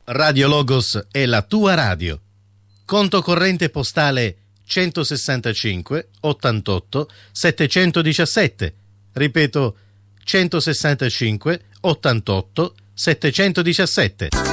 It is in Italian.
Radio Logos è la tua radio. Conto corrente postale 165 88 717. Ripeto, 165 88 717.